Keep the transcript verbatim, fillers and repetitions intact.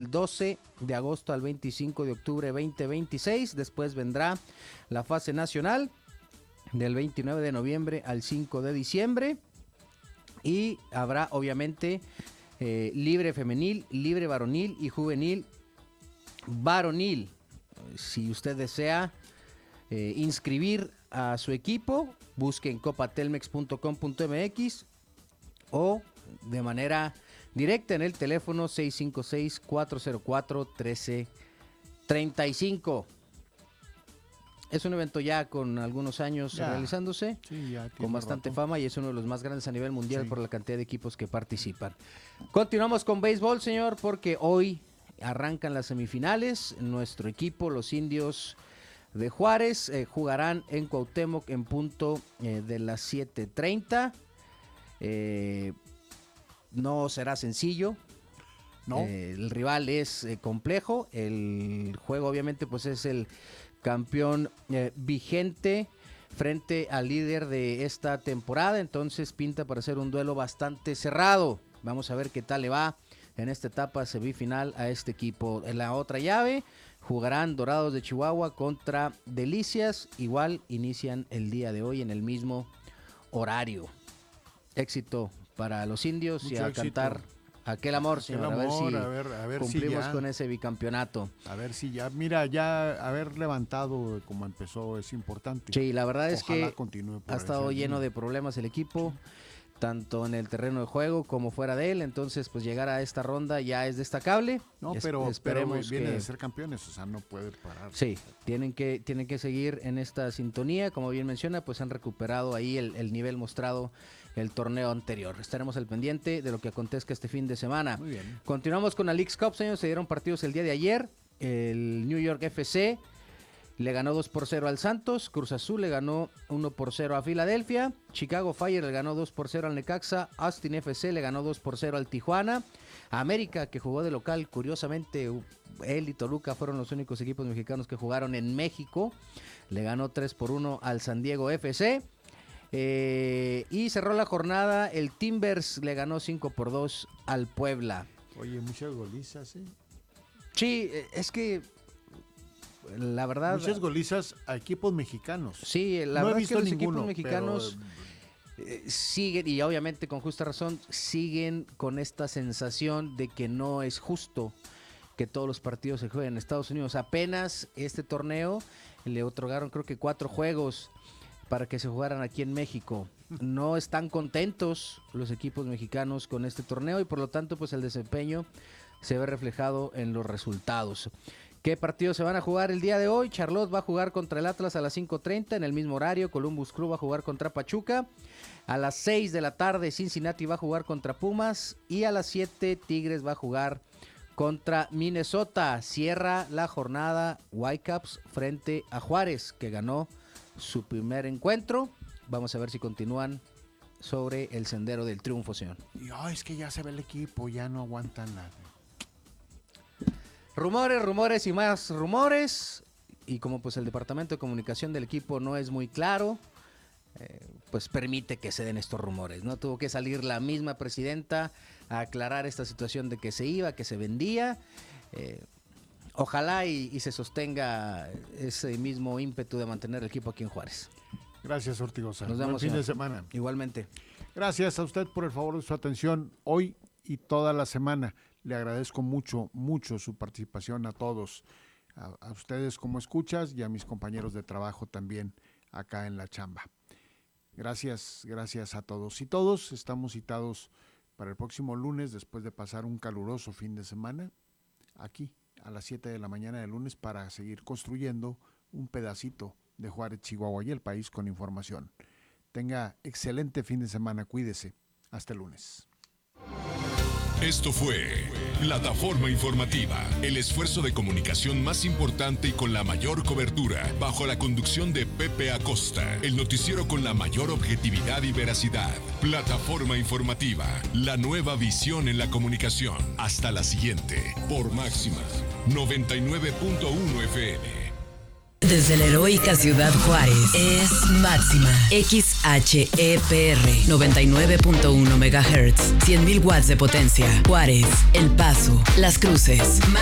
del doce de agosto al veinticinco de octubre veinte veintiséis. Después vendrá la fase nacional del veintinueve de noviembre al cinco de diciembre. Y habrá obviamente eh, libre femenil, libre varonil y juvenil varonil. Si usted desea eh, inscribir a su equipo, busque en copatelmex punto com punto m x o de manera directa en el teléfono seis cinco seis, cuatro cero cuatro, uno tres tres cinco. Es un evento ya con algunos años ya realizándose, sí, ya con bastante rato. Fama, y es uno de los más grandes a nivel mundial, sí, por la cantidad de equipos que participan. Continuamos con béisbol, señor, porque hoy arrancan las semifinales. Nuestro equipo, los Indios de Juárez, eh, jugarán en Cuauhtémoc en punto eh, de las siete treinta. Eh, no será sencillo. No. Eh, el rival es eh, complejo. El juego obviamente pues es el campeón eh, vigente frente al líder de esta temporada, entonces pinta para ser un duelo bastante cerrado. Vamos a ver qué tal le va en esta etapa semifinal a este equipo. En la otra llave jugarán Dorados de Chihuahua contra Delicias, igual inician el día de hoy en el mismo horario. Éxito para los Indios. Mucho y a éxito. Cantar aquel amor, señor, aquel amor, a ver si a ver, a ver cumplimos si con ese bicampeonato. A ver si ya, mira, ya haber levantado como empezó es importante. Sí, la verdad es Ojalá que ha estado lleno mismo. de problemas el equipo, tanto en el terreno de juego como fuera de él, entonces pues llegar a esta ronda ya es destacable. No, es, pero esperemos pero viene que, de ser campeones, o sea, no puede parar. Sí, tienen que, tienen que seguir en esta sintonía, como bien menciona, pues han recuperado ahí el, el nivel mostrado el torneo anterior. Estaremos al pendiente de lo que acontezca este fin de semana. Muy bien. Continuamos con la Leagues Cup, señores. Se dieron partidos el día de ayer. El New York F C le ganó dos por cero al Santos. Cruz Azul le ganó uno por cero a Filadelfia. Chicago Fire le ganó dos por cero al Necaxa. Austin F C le ganó dos por cero al Tijuana. América, que jugó de local, curiosamente, él y Toluca fueron los únicos equipos mexicanos que jugaron en México. Le ganó tres por uno al San Diego F C. Eh, y cerró la jornada, el Timbers le ganó cinco por dos al Puebla. Oye, muchas golizas, ¿eh? Sí, es que la verdad... Muchas golizas a equipos mexicanos. Sí, la no verdad he visto es que los ninguno, equipos mexicanos pero... eh, siguen, y obviamente con justa razón, siguen con esta sensación de que no es justo que todos los partidos se jueguen en Estados Unidos. Apenas este torneo le otorgaron creo que cuatro juegos para que se jugaran aquí en México. No están contentos los equipos mexicanos con este torneo y por lo tanto pues el desempeño se ve reflejado en los resultados. ¿Qué partidos se van a jugar el día de hoy? Charlotte va a jugar contra el Atlas a las cinco treinta en el mismo horario. Columbus Crew va a jugar contra Pachuca. A las seis de la tarde Cincinnati va a jugar contra Pumas y a las siete Tigres va a jugar contra Minnesota. Cierra la jornada Whitecaps frente a Juárez, que ganó su primer encuentro. Vamos a ver si continúan sobre el sendero del triunfo, señor. Y oh, es que ya se ve el equipo, ya no aguantan nada. Rumores, rumores y más rumores. Y como pues el departamento de comunicación del equipo no es muy claro, eh, pues permite que se den estos rumores, ¿no? Tuvo que salir la misma presidenta a aclarar esta situación de que se iba, que se vendía. Eh, Ojalá y, y se sostenga ese mismo ímpetu de mantener el equipo aquí en Juárez. Gracias, Ortigosa. Nos vemos, buen fin señor. de semana. Igualmente. Gracias a usted por el favor de su atención hoy y toda la semana. Le agradezco mucho, mucho su participación a todos. A, a ustedes como escuchas y a mis compañeros de trabajo también acá en la chamba. Gracias, gracias a todos. Y todos estamos citados para el próximo lunes después de pasar un caluroso fin de semana aquí a las siete de la mañana del lunes para seguir construyendo un pedacito de Juárez, Chihuahua y el país con información. Tenga excelente fin de semana, cuídese. Hasta el lunes. Esto fue Plataforma Informativa, el esfuerzo de comunicación más importante y con la mayor cobertura, bajo la conducción de Pepe Acosta, el noticiero con la mayor objetividad y veracidad. Plataforma Informativa, la nueva visión en la comunicación. Hasta la siguiente, por Máxima noventa y nueve punto uno F M. Desde la heroica ciudad Juárez, es Máxima X H E P R noventa y nueve punto uno megahertz, cien mil watts de potencia. Juárez, El Paso, Las Cruces.